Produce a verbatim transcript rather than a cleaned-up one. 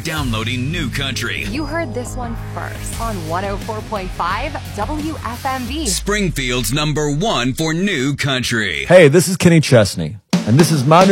downloading New Country. You heard this one first on one oh four point five W F M V. Springfield's number one for New Country. Hey, this is Kenny Chesney, and this is my